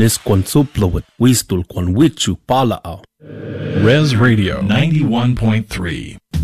Les kwan soplowet, wistul kwan wichu pala au. Res Radio 91.3.